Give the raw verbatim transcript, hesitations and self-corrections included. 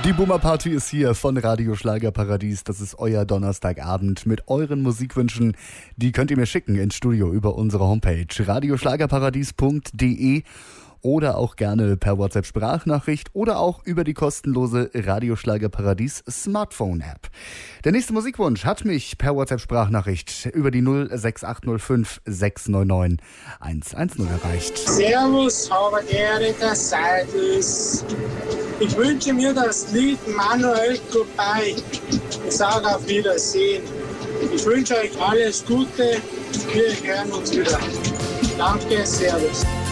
Die Boomer Party ist hier von Radio Schlagerparadies. Das ist euer Donnerstagabend mit euren Musikwünschen. Die könnt ihr mir schicken ins Studio über unsere Homepage radioschlagerparadies punkt de oder auch gerne per WhatsApp-Sprachnachricht oder auch über die kostenlose Radio Schlagerparadies Smartphone-App. Der nächste Musikwunsch hat mich per WhatsApp-Sprachnachricht über die null sechs acht null fünf sechs neun neun eins eins null erreicht. Servus, habe Erika Seidels. Ich wünsche mir das Lied Manuel Goodbye. Ich sage auf Wiedersehen. Ich wünsche euch alles Gute. Wir hören uns wieder. Danke, Servus.